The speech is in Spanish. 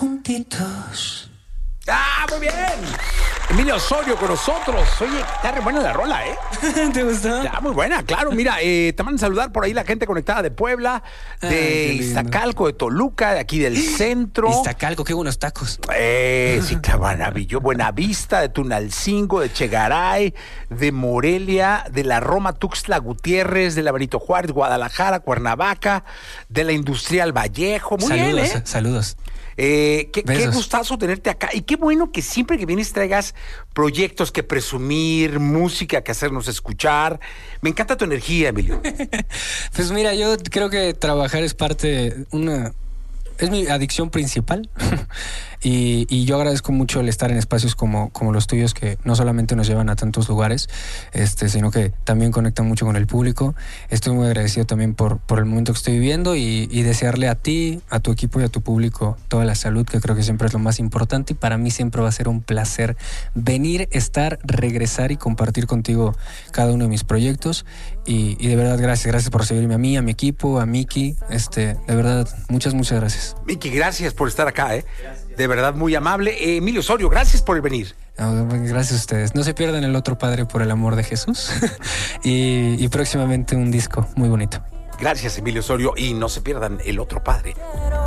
juntitos. ¡Ah, muy bien! Emilio Osorio con nosotros. Oye, está re buena la rola, ¿eh? ¿Te gustó? Ya, muy buena, claro. Mira, te mandan a saludar por ahí la gente conectada de Puebla, de Iztacalco, de Toluca, de aquí del centro. Iztacalco, qué buenos tacos. Sí, claro, maravilloso. Buenavista, de Tunalcingo, de Chegaray, de Morelia, de la Roma Tuxtla Gutiérrez, de la Benito Juárez, Guadalajara, Cuernavaca, de la Industrial Vallejo. Muy saludos, bien, ¿eh? Saludos. Qué gustazo tenerte acá. Y qué bueno que siempre que vienes traigas proyectos que presumir, música que hacernos escuchar. Me encanta tu energía, Emilio. Pues mira, yo creo que trabajar es es mi adicción principal. Y yo agradezco mucho el estar en espacios como los tuyos, que no solamente nos llevan a tantos lugares, sino que también conectan mucho con el público. Estoy muy agradecido también por el momento que estoy viviendo y desearle a ti, a tu equipo y a tu público toda la salud, que creo que siempre es lo más importante. Y para mí siempre va a ser un placer venir, estar, regresar y compartir contigo cada uno de mis proyectos. Y de verdad, gracias por recibirme a mí, a mi equipo, a Miki. De verdad, muchas gracias. Miki, gracias por estar acá, ¿eh? De verdad, muy amable. Emilio Osorio, gracias por venir. Gracias a ustedes. No se pierdan El Otro Padre por el amor de Jesús. y próximamente un disco muy bonito. Gracias, Emilio Osorio. Y no se pierdan El Otro Padre.